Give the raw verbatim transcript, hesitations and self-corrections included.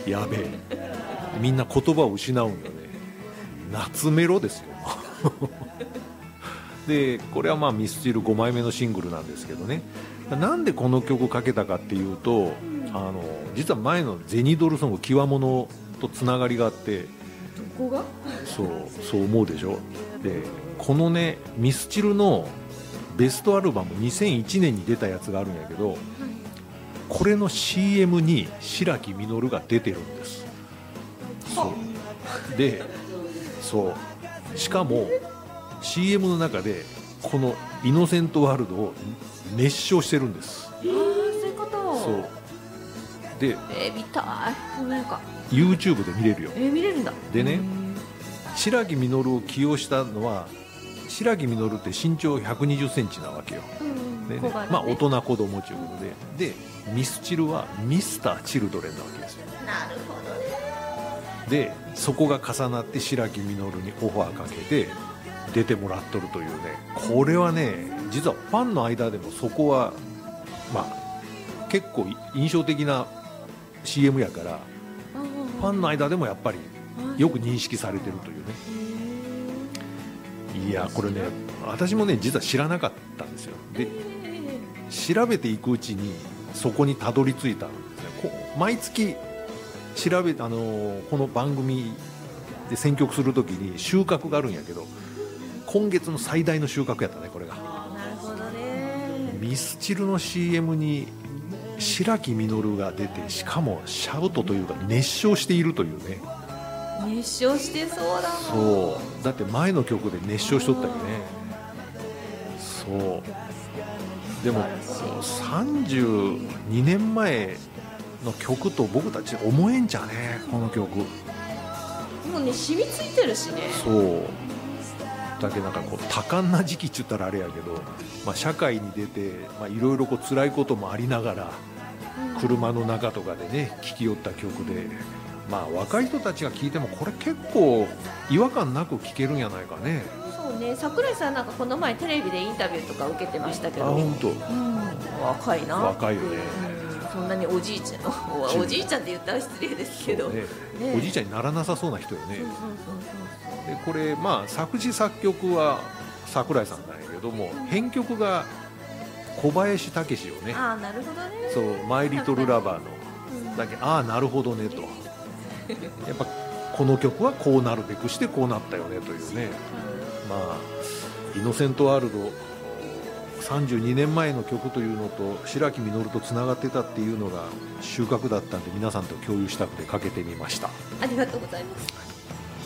やべえ、みんな言葉を失うんよね。夏メロですよでこれはまあミスチルごまいめのシングルなんですけどね、なんでこの曲かけたかっていうと、あの実は前のゼニドルソングキワモノとつながりがあって。 どこが？ そうそう思うでしょ。でこのねミスチルのベストアルバムにせんいちねんに出たやつがあるんやけど、はい、これの シーエム に白木実が出てるんです。そうでそうしかも シーエム の中でこのイノセントワールドを熱唱してるんです。 ああ、そういうこと。 そうで、 えー、見たい。なんか YouTube で見れるよ。 えー、見れるんだ。 でね、白木実を起用したのは、白木実って身長ひゃくにじゅっセンチなわけよ、うんでね、まあ大人子供ということで、でミスチルはミスターチルドレンなわけですよ。 なるほどね。 でそこが重なって白木実にオファーかけて出てもらっとるというね、これはね実はファンの間でもそこはまあ結構印象的な シーエム やから、ファンの間でもやっぱりよく認識されてるというね。いやこれね私もね実は知らなかったんですよ。で調べていくうちにそこにたどり着いたんですね。毎月調べあのこの番組で選曲するときに収穫があるんやけど、今月の最大の収穫やったねこれが。 なるほどね。 ミスチルの シーエム に白木実が出て、しかもシャウトというか熱唱しているというね。 熱唱してそうだもん。 そうだって前の曲で熱唱しとったよね。そうでもさんじゅうにねんまえの曲と僕たち思えんじゃねこの曲。 もうね染みついてるしね。 そうだけなんかこう多感な時期っちゅったらあれやけど、まあ、社会に出ていろいろ辛いこともありながら、うん、車の中とかでね聴き寄った曲で、まあ若い人たちが聴いてもこれ結構違和感なく聴けるんやないかね。 そうね、桜井さんなんかこの前テレビでインタビューとか受けてましたけど、 あ本当、うん、 若いな。 若いよね、 うん、そんなにおじいちゃんおじいちゃんって言ったら失礼ですけど、 ねね、おじいちゃんにならなさそうな人よね。 そうそうそうそう。 でこれまあ作詞作曲は桜井さんなんやけども、うん、編曲が小林武史よね。 ああなるほどね。 そうマイリトルラバーの、うん、だけああなるほどねとやっぱこの曲はこうなるべくしてこうなったよねというね、うん、まあイノセントワールドさんじゅうにねんまえの曲というのと白木実とつながってたっていうのが収穫だったんで、皆さんと共有したくてかけてみました。 ありがとうございます。